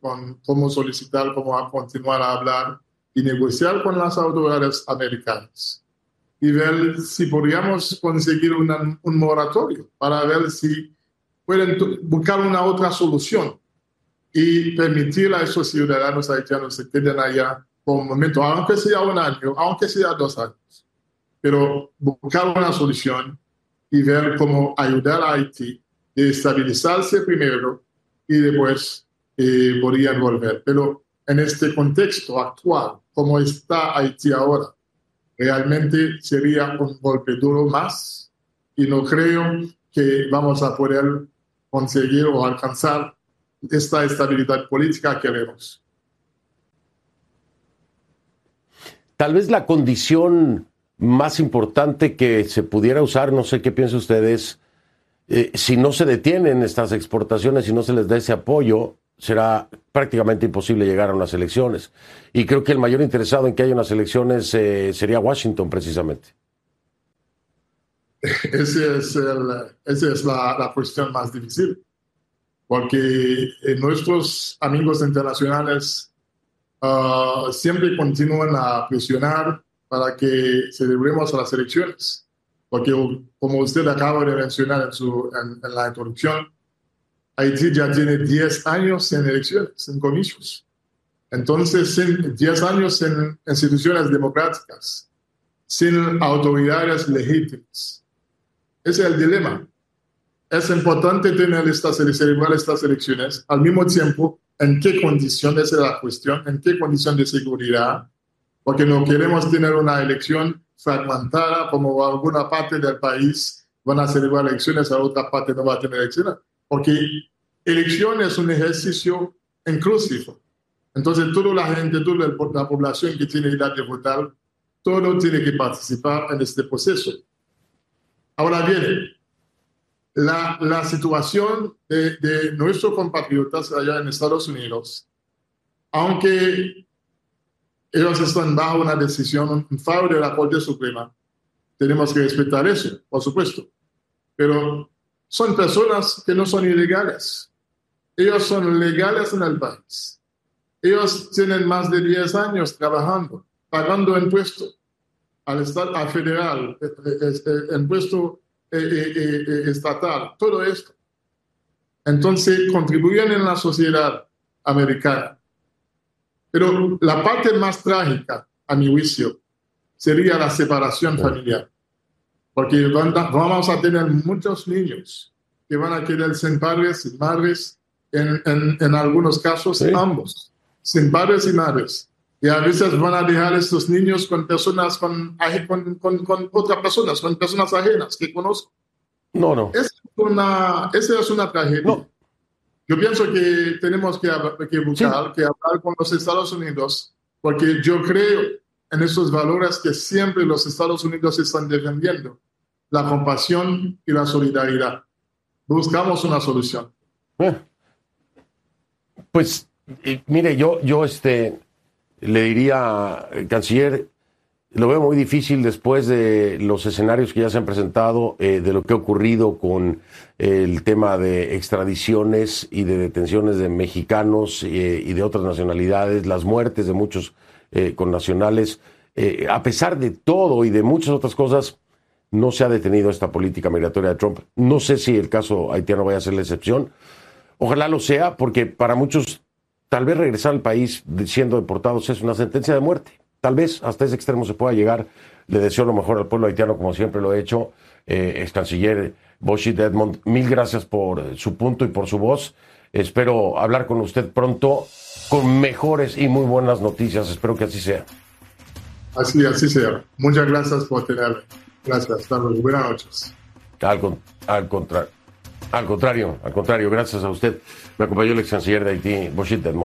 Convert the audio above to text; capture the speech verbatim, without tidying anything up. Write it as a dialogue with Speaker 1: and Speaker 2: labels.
Speaker 1: con cómo solicitar, cómo a continuar a hablar y negociar con las autoridades americanas y ver si podríamos conseguir una, un moratorio para ver si pueden buscar una otra solución y permitir a esos ciudadanos haitianos que se queden allá por un momento, aunque sea un año, aunque sea dos años, pero buscar una solución y ver cómo ayudar a Haití a estabilizarse primero y después eh, podrían volver. Pero en este contexto actual, como está Haití ahora, realmente sería un golpe duro más y no creo que vamos a poder conseguir o alcanzar esta estabilidad política que queremos.
Speaker 2: Tal vez la condición más importante que se pudiera usar, no sé qué piensan ustedes, eh, si no se detienen estas exportaciones, si no se les da ese apoyo, será prácticamente imposible llegar a unas elecciones. Y creo que el mayor interesado en que haya unas elecciones eh, sería Washington, precisamente.
Speaker 1: Ese es el, esa es la, la cuestión más difícil, porque eh, nuestros amigos internacionales uh, siempre continúan a presionar para que celebremos las elecciones, porque como usted acaba de mencionar en, su, en, en la introducción, Haití ya tiene diez años en elecciones, en comicios. Entonces, diez años en instituciones democráticas, sin autoridades legítimas. Ese es el dilema. Es importante tener estas, celebrar estas elecciones, al mismo tiempo, en qué condiciones es la cuestión, en qué condición de seguridad, porque no queremos tener una elección fragmentada, como alguna parte del país van a celebrar elecciones, a otra parte no va a tener elecciones. Porque elección es un ejercicio inclusivo. Entonces, toda la gente, toda la población que tiene edad de votar, todo tiene que participar en este proceso. Ahora bien, la, la situación de, de nuestros compatriotas allá en Estados Unidos, aunque ellos están bajo una decisión en favor de la Corte Suprema, tenemos que respetar eso, por supuesto. Pero son personas que no son ilegales. Ellos son legales en el país. Ellos tienen más de diez años trabajando, pagando impuestos al Estado al federal, impuesto eh, eh, eh, estatal, todo esto. Entonces, contribuyen en la sociedad americana. Pero la parte más trágica, a mi juicio, sería la separación familiar. Porque vamos a tener muchos niños que van a quedar sin padres y madres, en, en, en algunos casos sí. ambos, sin padres y madres. Y a veces van a dejar a estos niños con personas, con, con, con, con otras personas, con personas ajenas que conozco.
Speaker 2: No, no.
Speaker 1: Es una, esa es una tragedia. No. Yo pienso que tenemos que, que buscar, sí. que hablar con los Estados Unidos, porque yo creo en esos valores que siempre los Estados Unidos están defendiendo, la compasión y la solidaridad. Buscamos una solución.
Speaker 2: Eh, pues, eh, mire, yo, yo este, le diría, eh, canciller, lo veo muy difícil después de los escenarios que ya se han presentado, eh, de lo que ha ocurrido con eh, el tema de extradiciones y de detenciones de mexicanos eh, y de otras nacionalidades, las muertes de muchos eh, connacionales. Eh, a pesar de todo y de muchas otras cosas, no se ha detenido esta política migratoria de Trump. No sé si el caso haitiano vaya a ser la excepción. Ojalá lo sea, porque para muchos, tal vez regresar al país siendo deportados es una sentencia de muerte. Tal vez hasta ese extremo se pueda llegar. Le deseo lo mejor al pueblo haitiano, como siempre lo he hecho. Eh, ex canciller Boschit Edmond, mil gracias por su punto y por su voz. Espero hablar con usted pronto con mejores y muy buenas noticias. Espero que así sea.
Speaker 1: Así, así sea. Muchas gracias por tenerme. Gracias. Hasta luego. Buenas noches.
Speaker 2: Al, al, contra, al contrario, al contrario, gracias a usted. Me acompañó el ex canciller de Haití, Boschit Edmond.